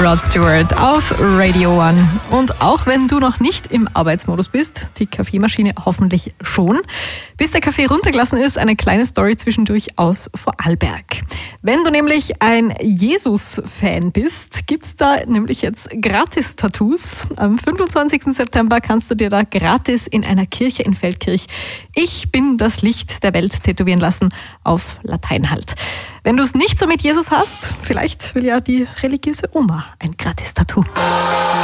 Rod Stewart auf Radio One. Und auch wenn du noch nicht im Arbeitsmodus bist, die Kaffeemaschine hoffentlich schon, bis der Kaffee runtergelassen ist, eine kleine Story zwischendurch aus Vorarlberg. Wenn du nämlich ein Jesus-Fan bist, gibt's da nämlich jetzt Gratis-Tattoos. Am 25. September kannst du dir da gratis in einer Kirche in Feldkirch "Ich bin das Licht der Welt" tätowieren lassen, auf Latein halt. Wenn du es nicht so mit Jesus hast, vielleicht will ja die religiöse Oma ein Gratis-Tattoo.